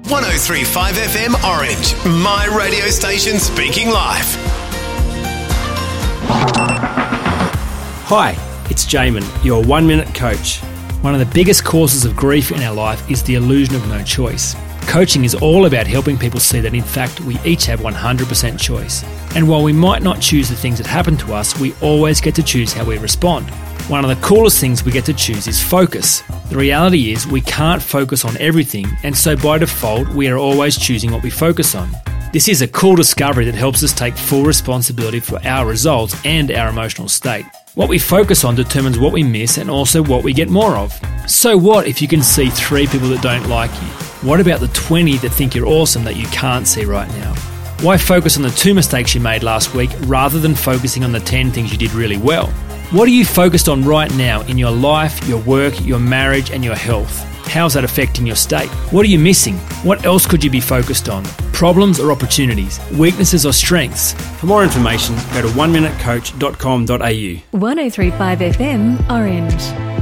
103.5 FM Orange, my radio station speaking live. Hi, it's Jamin, your 1 Minute Coach. One of the biggest causes of grief in our life is the illusion of no choice. Coaching is all about helping people see that in fact we each have 100% choice. And while we might not choose the things that happen to us, we always get to choose how we respond. One of the coolest things we get to choose is focus. The reality is we can't focus on everything, and so by default we are always choosing what we focus on. This is a cool discovery that helps us take full responsibility for our results and our emotional state. What we focus on determines what we miss and also what we get more of. So what if you can see 3 people that don't like you? What about the 20 that think you're awesome that you can't see right now? Why focus on the 2 mistakes you made last week rather than focusing on the 10 things you did really well? What are you focused on right now in your life, your work, your marriage and your health? How's that affecting your state? What are you missing? What else could you be focused on? Problems or opportunities? Weaknesses or strengths? For more information, go to oneminutecoach.com.au. 103.5 FM Orange.